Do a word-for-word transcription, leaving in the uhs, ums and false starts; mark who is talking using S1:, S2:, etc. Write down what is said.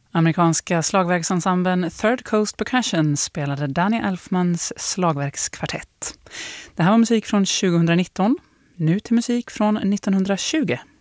S1: Amerikanska slagverksensemblen Third Coast Percussion spelade Danny Elfmans slagverkskvartett. Det här var musik från tjugonitton, nu till musik från nittonhundratjugo.